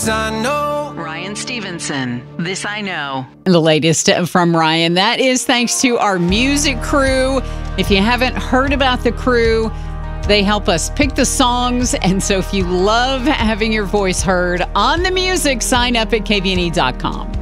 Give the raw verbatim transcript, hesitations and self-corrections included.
This I know. Ryan Stevenson, This I Know. The latest from Ryan. That is thanks to our music crew. If you haven't heard about the crew, they help us pick the songs. And so if you love having your voice heard on the music, sign up at K V N E dot com.